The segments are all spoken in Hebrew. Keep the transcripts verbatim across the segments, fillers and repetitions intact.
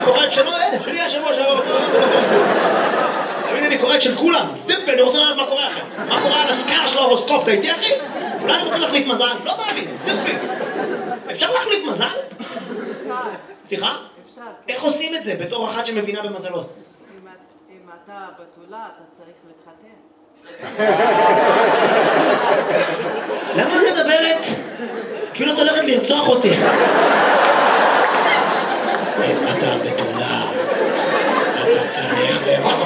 קוראת שלו, אה, שלי השבוע שעבר. תמיד אני קוראת של כולם, זימבל, אני רוצה לדעת מה קורה לכם. מה קורה על הסקאלה של ההורוסקופ, אתה איתי אחי? אולי אני רוצה להחליף מזל? לא בא לי, זימבל. אפשר להחליף מזל? אפשר. סליחה? אפשר. איך עושים את זה בתור אחת שמבינה במזלות? אם אתה בתולה, אתה צריך להתחתן. למה את מדברת? כאילו את הולכת לרצוח אותי. אם אתה בתולה, אתה צריך לאכול.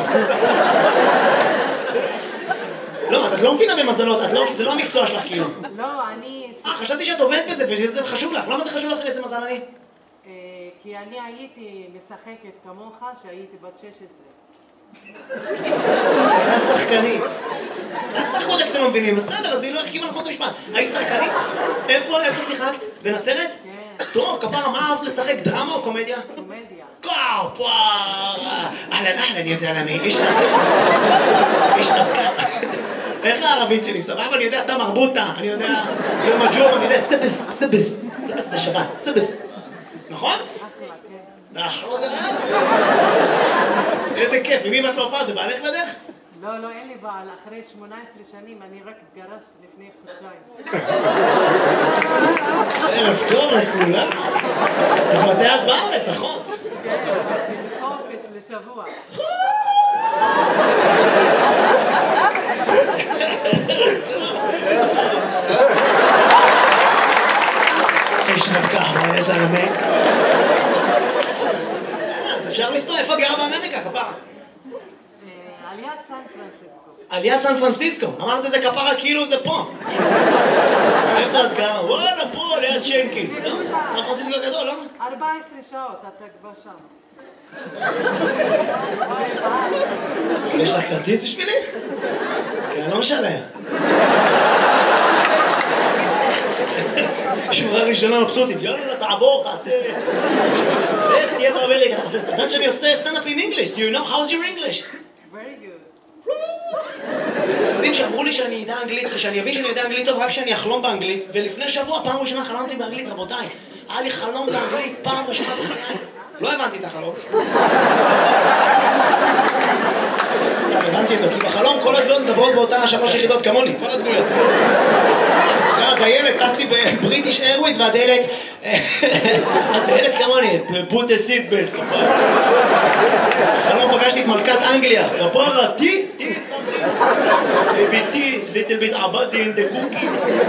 לא, את לא מבינה במזלות, זה לא המקצוע שלך כאילו. לא, אני... אה, חשבתי שאת עובדת בזה וזה חשוב לך. למה זה חשוב לך איזה מזל אני? כי אני הייתי משחקת כמוך שהייתי בת שש עשרה. הייתה שחקנית. את שחקות אתם לא מבינים, אז בסדר, אז היא לא החכימה נכון את המשפט. היית שחקנית? איפה, איפה שיחקת? בנצרת? כן. טוב, כפרה, מה אהבת לשחק? דרמה או קומדיה? קומדיה. קואו, פואר! אהלן, אהלן, יא זלמי, איש נבקה. איש נבקה. איך הערבית שלי? סבבה, אני יודע, אתה מרבוטה, אני יודע, זה מג'ום, אני יודע, סבס, סבס, סבס זה שבת, סבס. נכון? אחלה, כן. אחלה זה רע? איזה כיף, ומי ואת לא הופעה? זה בעלך לדרך? לא, לא, אין לי בעל. אחרי שמונה עשרה שנים אני רק התגרשת לפני חודשיים. ערב טוב לכולם. את מתי את בארץ, אחות? כן, חופש לשבוע. איש נבקה, מה איזה זלמי? אז אפשר לסתור, איפה את גרה באמריקה, כפרה? על יד סן פרנסיסקו. על יד סן פרנסיסקו, אמרת איזה כפרה כאילו זה פה. איפה את גרה? וואלה, פה, ליד שנקי. סן פרנסיסקו גדול, לא? ארבע עשרה שעות, אתה כבר שם. יש לך כרטיס בשבילי? כי אני לא משלם. שורה ראשונה מבסוטית, יאללה, תעבור, תעשה... איך תהיה באמריקה, תעשה... אתה יודעת שאני עושה סטנדאפ in English? Do you know? How's your English? Very good. אתם יודעים שאמרו לי שאני יודע אנגלית, ושאני אבין שאני יודע אנגלית טוב רק שאני אחלום באנגלית, ולפני שבוע, פעם ראשונה חלמתי באנגלית, רבותיי. היה לי חלום באנגלית, פעם ראשונה בחיי. לא הבנתי את החלום. סתם, הבנתי אותו, כי בחלום כל הדמויות מדברות באותה שלוש יחידות כמוני, כל הדמויות. הדיילת, טסתי בבריטיש איירוויז והדיילת, הדיילת כמוני, put a seat belt, כפרה. בחלום פגשתי את מלכת אנגליה, כפרה, טי, טי, ביתי, little bit עבדתי in the cookie.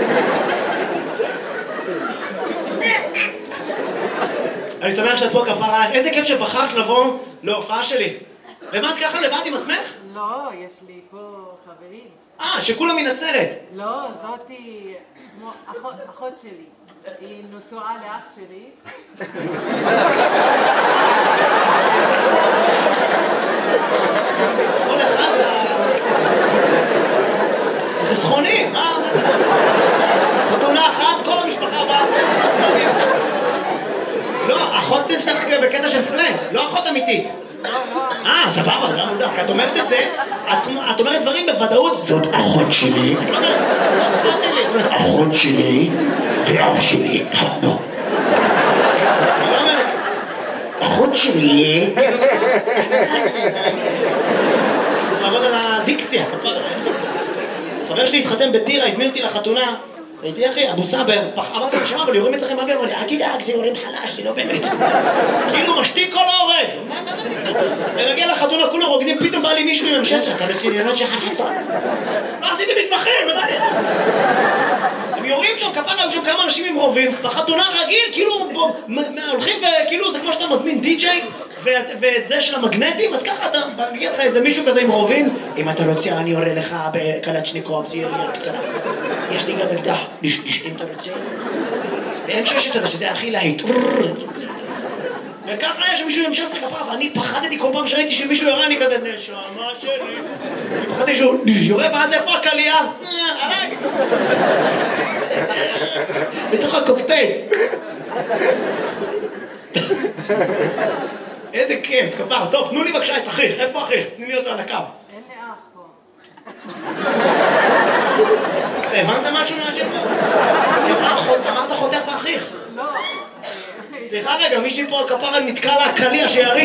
אני שמח שאת פה כפרה עליך, איזה כיף שבחרת לבוא להופעה שלי. ומה את ככה לבד עם עצמך? לא, יש לי פה חברים. אה, שכולם מנצרת. לא, זאתי כמו אחות, אחות שלי. היא נשואה לאח שלי. כל אחד... זה סכונים, מה? חתונה אחת, כל המשפחה באה. לא, אחות שלך בקטע של סלנג, לא אחות אמיתית. אה, סבבה, זה מוזר, כי את אומרת את זה, את אומרת דברים בוודאות. זאת אחות שלי. את לא אומרת, זאת אחות שלי. את אומרת, אחות שלי ואח שלי התחתנו. את לא אומרת, אחות שלי. צריך לעבוד על הדיקציה. חבר שלי התחתן בטירה, הזמין אותי לחתונה. הייתי אחי, אבו סאבר, אמרתי לו, שמע, אבל יורים אצלכם באוויר, אמר לי, אל תדאג, זה יורים חלש, זה לא באמת. כאילו משתיק כל ההורג. מה זה? ומגיע לחתונה, כולם רוקדים, פתאום בא לי מישהו עם המשסר, אתה רציניונות שלך חסון. לא עשיתי מתמחים, מה זה? הם יורים שם, כפרה, היו שם כמה אנשים עם רובים, בחתונה רגיל, כאילו, הולכים וכאילו, זה כמו שאתה מזמין די-ג'יי, ואת זה של המגנטים, אז ככה אתה מגיע לך איזה מישהו כזה עם רובים, אם אתה רוצה, אני יורה לך בקלצ'ניקוב, זה ירייה קצרה. יש לי גם אקדח, אם אתה רוצה. ואין שש עשרה, שזה הכי להיט. וככה היה שמישהו עם שש עשרה כפרה, ואני פחדתי כל פעם שראיתי שמישהו יורה, אני כזה, נשמה שלי. פחדתי שהוא יורה, ואז איפה הקלייה? עליי. בתוך הקוקטייל. איזה כיף, כפר. טוב, תנו לי בבקשה את אחיך. איפה אחיך? תני לי אותו על הקו. אין לי אח פה. הבנת משהו מהשם? אמרת אחותך ואחיך. לא, סליחה רגע, מישהי פה על כפרה נתקע לה קליע שיריב